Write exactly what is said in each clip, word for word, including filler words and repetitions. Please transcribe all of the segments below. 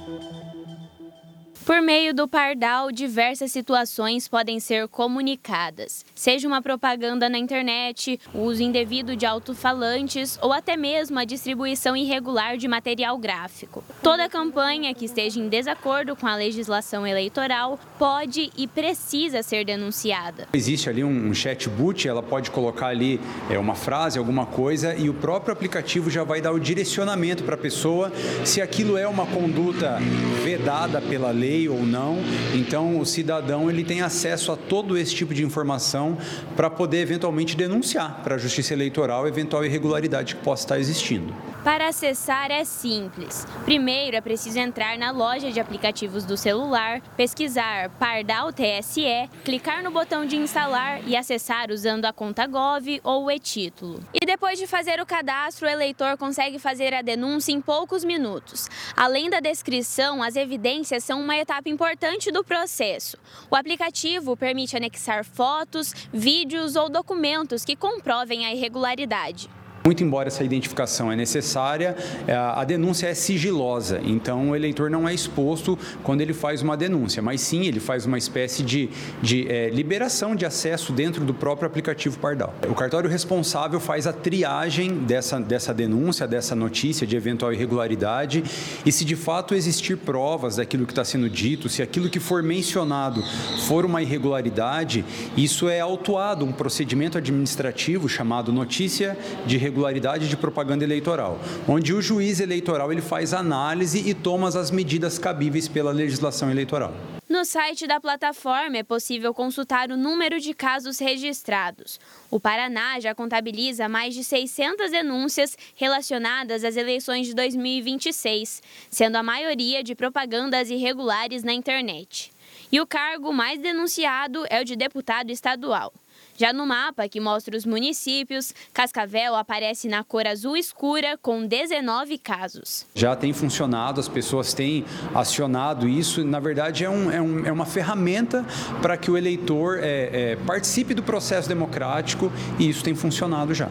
Por meio do Pardal, diversas situações podem ser comunicadas, seja uma propaganda na internet, o uso indevido de alto-falantes ou até mesmo a distribuição irregular de material gráfico. Toda campanha que esteja em desacordo com a legislação eleitoral pode e precisa ser denunciada. Existe ali um chatbot, ela pode colocar ali é, uma frase, alguma coisa, e o próprio aplicativo já vai dar o direcionamento para a pessoa se aquilo é uma conduta vedada pela lei ou não. Então o cidadão ele tem acesso a todo esse tipo de informação para poder eventualmente denunciar para a Justiça Eleitoral eventual irregularidade que possa estar existindo. Para acessar é simples. Primeiro é preciso entrar na loja de aplicativos do celular, pesquisar Pardal T S E, clicar no botão de instalar e acessar usando a conta Gov ou o e-título. E depois de fazer o cadastro, o eleitor consegue fazer a denúncia em poucos minutos. Além da descrição, as evidências são uma etapa importante do processo. O aplicativo permite anexar fotos, vídeos ou documentos que comprovem a irregularidade. Muito embora essa identificação é necessária, a denúncia é sigilosa, então o eleitor não é exposto quando ele faz uma denúncia, mas sim ele faz uma espécie de, de é, liberação de acesso dentro do próprio aplicativo Pardal. O cartório responsável faz a triagem dessa, dessa denúncia, dessa notícia de eventual irregularidade e se de fato existir provas daquilo que está sendo dito, se aquilo que for mencionado for uma irregularidade, isso é autuado um procedimento administrativo chamado notícia de irregularidade irregularidade de propaganda eleitoral, onde o juiz eleitoral ele faz análise e toma as medidas cabíveis pela legislação eleitoral. No site da plataforma é possível consultar o número de casos registrados. O Paraná já contabiliza mais de seiscentas denúncias relacionadas às eleições de dois mil e vinte e seis, sendo a maioria de propagandas irregulares na internet. E o cargo mais denunciado é o de deputado estadual. Já no mapa que mostra os municípios, Cascavel aparece na cor azul escura com dezenove casos. Já tem funcionado, as pessoas têm acionado isso. Na verdade, é, um, é, um, é uma ferramenta para que o eleitor é, é, participe do processo democrático e isso tem funcionado já.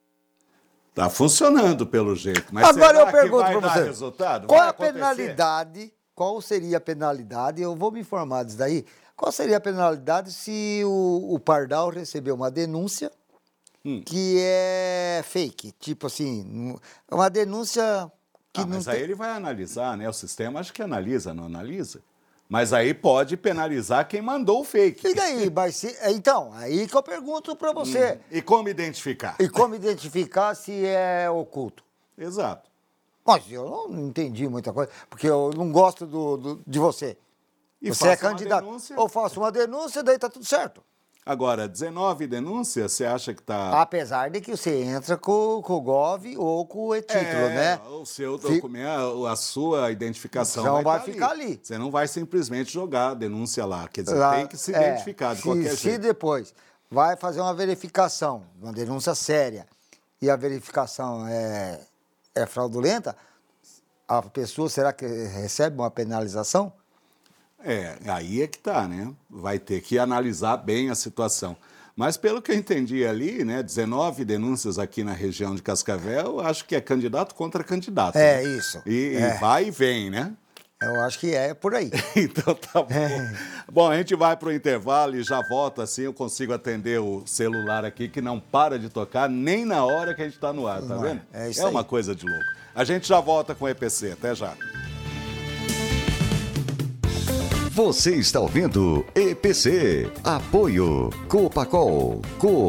Está funcionando pelo jeito, mas agora será eu pergunto que vai para dar você, resultado? qual Vai a acontecer? penalidade, qual seria a penalidade, eu vou me informar disso daí, qual seria a penalidade se o, o Pardal receber uma denúncia hum. que é fake, tipo assim, uma denúncia que ah, não mas tem... aí ele vai analisar, né? O sistema acho que analisa, não analisa? Mas aí pode penalizar quem mandou o fake. E daí? Mas se... Então, aí que eu pergunto para você. Hum. E como identificar? E como identificar se é oculto? Exato. Mas eu não entendi muita coisa, porque eu não gosto do, do, de você. E você é candidato. Ou faço uma denúncia, daí tá tudo certo. Agora, dezenove denúncias, você acha que tá... Apesar de que você entra com, com o Gov ou com o e-título, é, né? O seu documento, a sua identificação então vai, vai tá ficar ali. ali. Você não vai simplesmente jogar a denúncia lá. Quer dizer, lá, tem que se é, identificar de se, qualquer se jeito. depois vai fazer uma verificação, uma denúncia séria, e a verificação é, é fraudulenta, a pessoa, será que recebe uma penalização? É, aí é que tá, né? Vai ter que analisar bem a situação. Mas pelo que eu entendi ali, né, dezenove denúncias aqui na região de Cascavel, acho que é candidato contra candidato. É, né? isso. E, é. e vai e vem, né? Eu acho que é por aí. Então tá bom. É. Bom, a gente vai para o intervalo e já volta assim, eu consigo atender o celular aqui que não para de tocar nem na hora que a gente está no ar, tá não vendo? É, é, isso é uma aí. coisa de louco. A gente já volta com o E P C, até já. Você está ouvindo E P C. Apoio Copacol. Co